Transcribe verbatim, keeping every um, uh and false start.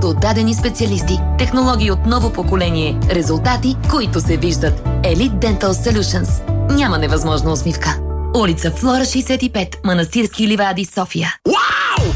от дадени специалисти. Технологии от ново поколение. Резултати, които се виждат. Elite Dental Solutions. Няма невъзможна усмивка. Улица Флора шейсет и пет, Манастирски ливади, София.